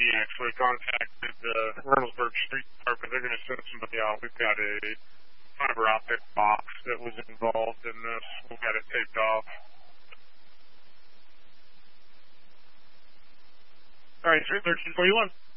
actually contacted the Reynoldsburg Street Department. They're going to send somebody out. We've got a fiber optic box that was involved in this. We've got it taped off. All right, 31341.